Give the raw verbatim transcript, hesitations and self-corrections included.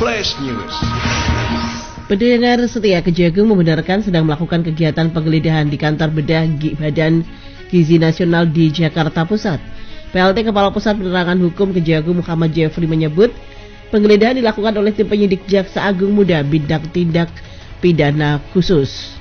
Flash News. Pendengar setia, Kejagung membenarkan sedang melakukan kegiatan penggeledahan di kantor bedah Badan Gizi Nasional di Jakarta Pusat. P L T Kepala Pusat Penerangan Hukum Kejagung Muhammad Jeffrey menyebut penggeledahan dilakukan oleh tim penyidik Jaksa Agung Muda Bidang Tindak Pidana Khusus.